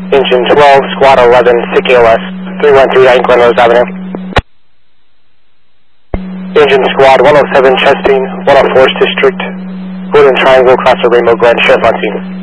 Engine 12, Squad 11, SIC ALS, 3139 Glen Rose Avenue. Engine Squad 107, Chesting, 104th District, Golden Triangle, across the Rainbow Glen, Sheriff on scene.